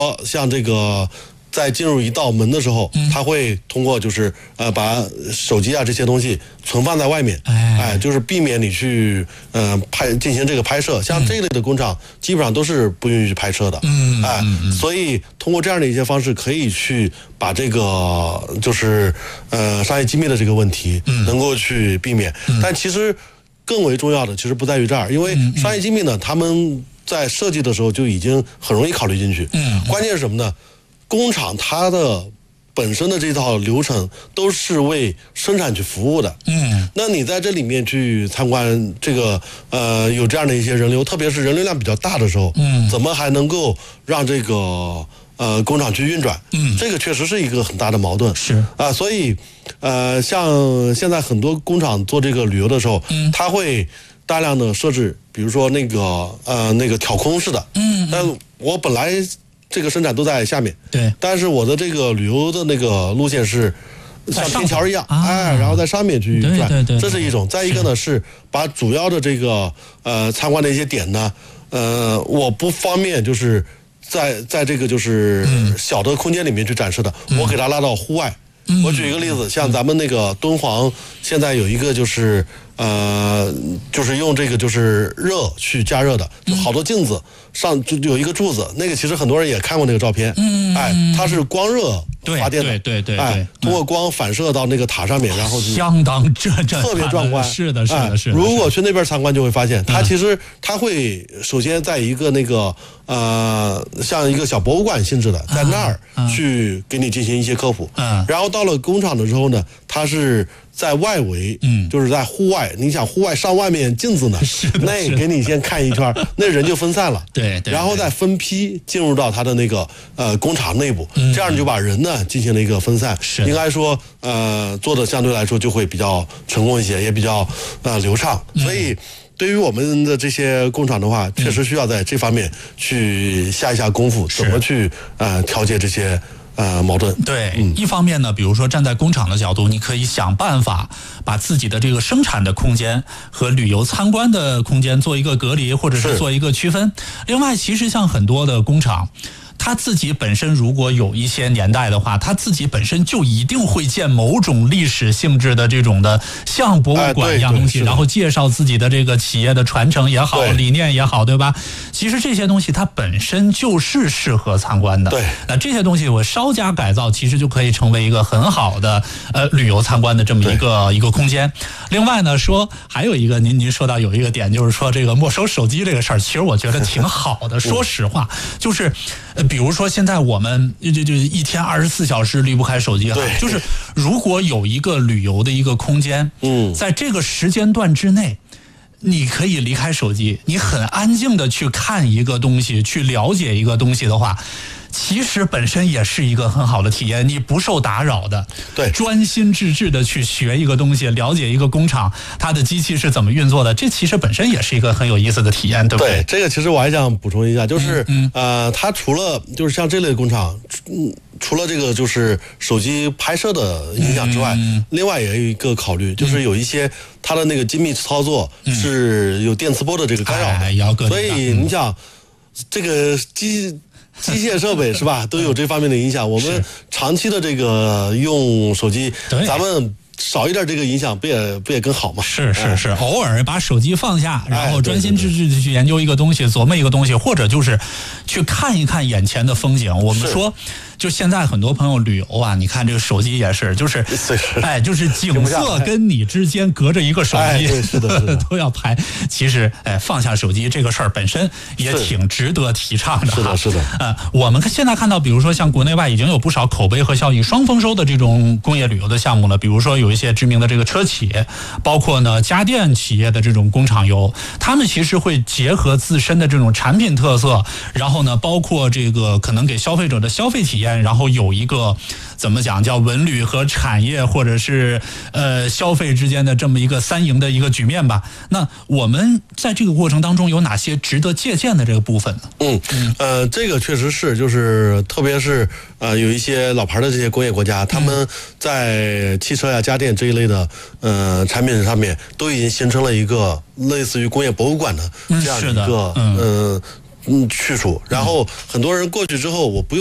像这个在进入一道门的时候，他会通过就是把手机啊这些东西存放在外面，就是避免你去进行这个拍摄。像这一类的工厂基本上都是不允许拍摄的，所以通过这样的一些方式，可以去把这个就是商业机密的这个问题能够去避免。但其实更为重要的其实不在于这儿，因为商业机密呢，他们在设计的时候就已经很容易考虑进去。关键是什么呢？工厂它的本身的这套流程都是为生产去服务的。那你在这里面去参观这个有这样的一些人流，特别是人流量比较大的时候，怎么还能够让这个工厂去运转？这个确实是一个很大的矛盾。 是所以像现在很多工厂做这个旅游的时候，它会大量的设置，比如说那个挑空式的，但我本来这个生产都在下面， 对， 但是我的这个旅游的那个路线是像天桥一样，然后在上面去转， 对， 这是一种。再一个呢是把主要的这个参观的一些点呢，我不方便就是在这个就是小的空间里面去展示的，我给它拉到户外。我举一个例子，像咱们那个敦煌现在有一个就是就是用这个就是热去加热的，就好多镜子上就有一个柱子，那个其实很多人也看过那个照片，它是光热发电的， 对， 通过光反射到那个塔上面，然后相当特别壮观。 是的。 如果去那边参观，就会发现它其实它会首先在一个那个像一个小博物馆性质的，在那儿去给你进行一些科普，然后到了工厂的时候呢，它是在外围，就是在户外。你想户外上外面镜子呢，那给你先看一圈，那人就分散了， 对， 然后再分批进入到它的那个工厂内部，这样你就把人呢进行了一个分散，应该说做的相对来说就会比较成功一些，也比较流畅。所以对于我们的这些工厂的话，确实需要在这方面去下一下功夫，怎么去调节这些矛盾。 对，一方面呢，比如说站在工厂的角度，你可以想办法把自己的这个生产的空间和旅游参观的空间做一个隔离，或者是做一个区分。另外，其实像很多的工厂，他自己本身如果有一些年代的话，他自己本身就一定会建某种历史性质的这种的像博物馆一样东西，然后介绍自己的这个企业的传承也好，理念也好，对吧？其实这些东西它本身就是适合参观的。 对， 那这些东西我稍加改造，其实就可以成为一个很好的旅游参观的这么一个空间。另外呢，说还有一个您说到有一个点，就是说这个没收手机这个事儿，其实我觉得挺好的。说实话，就是比如说现在我们就一天24小时离不开手机，就是如果有一个旅游的一个空间，在这个时间段之内，你可以离开手机，你很安静的去看一个东西，去了解一个东西的话，其实本身也是一个很好的体验，你不受打扰的， 对， 专心致志的去学一个东西，了解一个工厂它的机器是怎么运作的，这其实本身也是一个很有意思的体验，对不对？ 对，这个其实我还想补充一下，就是它除了就是像这类工厂，除了这个就是手机拍摄的影响之外，另外也有一个考虑，就是有一些它的那个精密操作是有电磁波的这个干扰的，所以你想这个机械设备是吧，都有这方面的影响。我们长期的这个用手机，咱们少一点这个影响，不也更好吗？ 是，偶尔把手机放下，然后专心致志的去研究一个东西，琢磨一个东西，或者就是去看一看眼前的风景。我们说，就现在很多朋友旅游啊，你看这个手机也是，就是就是景色跟你之间隔着一个手机， 是的都要拍。其实放下手机这个事儿本身也挺值得提倡的。 是的。 我们现在看到，比如说像国内外已经有不少口碑和效益双丰收的这种工业旅游的项目了，比如说有一些知名的这个车企，包括呢家电企业的这种工厂游，他们其实会结合自身的这种产品特色，然后呢包括这个可能给消费者的消费体验，然后有一个怎么讲叫文旅和产业或者是消费之间的这么一个三赢的一个局面吧。那我们在这个过程当中有哪些值得借鉴的这个部分呢？ 这个确实是，就是特别是有一些老牌的这些工业国家，他们在汽车呀、家电这一类的产品上面都已经形成了一个类似于工业博物馆的这样一个去除。然后很多人过去之后，我不用